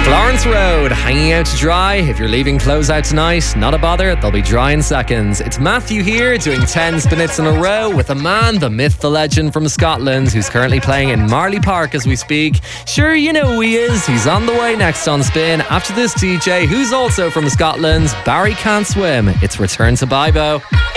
Lawrence Road, hanging out to dry. If you're leaving clothes out tonight, not a bother, they'll be dry in seconds. It's Matthew here, doing 10 spin-its in a row with the man, the myth, the legend from Scotland, who's currently playing in Marley Park as we speak. Sure, you know who he is. He's on the way next on Spin. After this, DJ, who's also from Scotland, Barry Can't Swim. It's Return to Bibo.